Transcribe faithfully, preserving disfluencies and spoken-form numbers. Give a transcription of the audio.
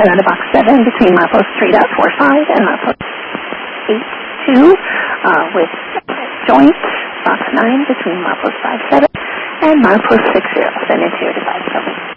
And then a box seven between milepost three point four five and milepost eight point two uh, with joint. Box nine between milepost five point seven and milepost six point zero. Send interior to five point seven.